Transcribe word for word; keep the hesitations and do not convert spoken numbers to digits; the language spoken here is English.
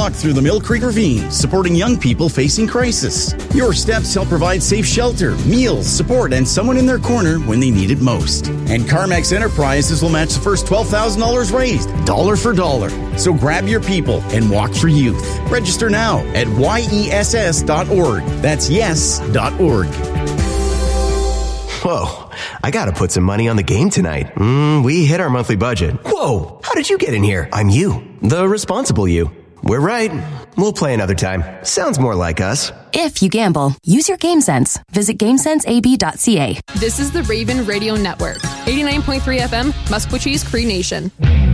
walk through the Mill Creek Ravine, supporting young people facing crisis. Your steps help provide safe shelter, meals, support, and someone in their corner when they need it most. And CarMax Enterprises will match the first twelve thousand dollars raised, dollar for dollar. So grab your people and walk for youth. Register now at Y E S S dot org. That's yes dot org. Whoa, I gotta put some money on the game tonight. Mm, we hit our monthly budget. Whoa, how did you get in here? I'm you, the responsible you. We're right. We'll play another time. Sounds more like us. If you gamble, use your game sense. Visit game sense a b dot c a. This is the Raven Radio Network. eighty-nine point three F M, Musquechee's Cree Nation.